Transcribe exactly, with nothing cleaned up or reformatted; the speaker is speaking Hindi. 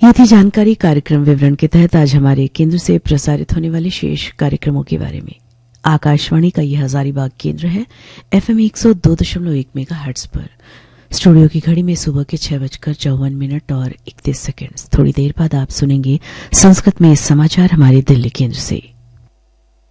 ये थी जानकारी कार्यक्रम विवरण के तहत आज हमारे केंद्र से प्रसारित होने वाले शेष कार्यक्रमों के बारे में। आकाशवाणी का यह हजारीबाग केंद्र है एफएम एक सौ दो दशमलव एक मेगा हर्ट्ज पर। स्टूडियो की घड़ी में सुबह के छह बजकर चौवन मिनट और इकतीस सेकेंड। थोड़ी देर बाद आप सुनेंगे संस्कृत में समाचार हमारे दिल्ली केंद्र से।